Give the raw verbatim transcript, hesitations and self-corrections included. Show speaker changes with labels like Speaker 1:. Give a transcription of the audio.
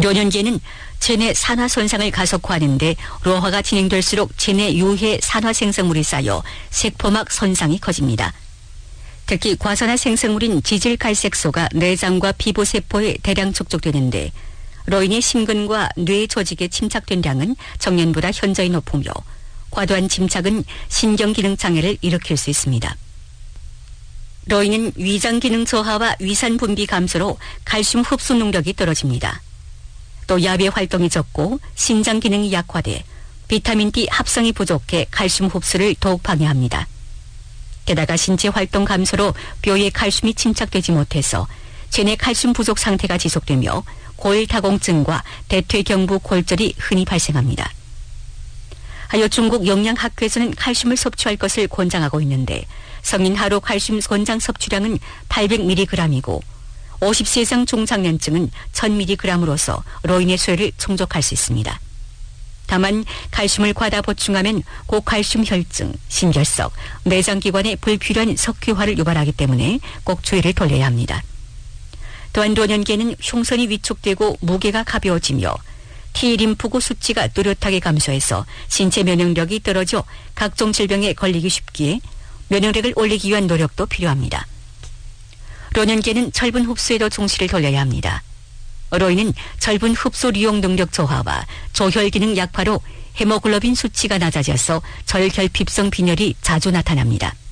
Speaker 1: 노년기에는 체내 산화 손상을 가속화하는 데 노화가 진행될수록 체내 유해 산화 생성물이 쌓여 세포막 손상이 커집니다. 특히 과산화 생성물인 지질갈색소가 내장과 피부 세포에 대량 축적되는데 로 인해 심근과 뇌 조직에 침착된 양은 정년보다 현저히 높으며 과도한 침착은 신경기능 장애를 일으킬 수 있습니다. 로인은 위장기능 저하와 위산 분비 감소로 칼슘 흡수 능력이 떨어집니다. 또 야외 활동이 적고 신장 기능이 약화돼 비타민 D 합성이 부족해 칼슘 흡수를 더욱 방해합니다. 게다가 신체 활동 감소로 뼈에 칼슘이 침착되지 못해서 체내 칼슘 부족 상태가 지속되며 골다공증과 대퇴경부 골절이 흔히 발생합니다. 하여 중국 영양학회에서는 칼슘을 섭취할 것을 권장하고 있는데 성인 하루 칼슘 권장 섭취량은 팔백 밀리그램이고 오십 세 이상 중장년층은 천 밀리그램으로서 로인의 수요를 충족할 수 있습니다. 다만 칼슘을 과다 보충하면 고칼슘 혈증, 심결석, 내장기관에 불필요한 석회화를 유발하기 때문에 꼭 주의를 돌려야 합니다. 또한 노년기에는 흉선이 위축되고 무게가 가벼워지며 T림프구 수치가 뚜렷하게 감소해서 신체 면역력이 떨어져 각종 질병에 걸리기 쉽기에 면역력을 올리기 위한 노력도 필요합니다. 노년기에는 철분 흡수에도 중시를 돌려야 합니다. 로인은 철분 흡수 리용 능력 저하와 조혈 기능 약화로 헤모글로빈 수치가 낮아져서 절결핍성 빈혈이 자주 나타납니다.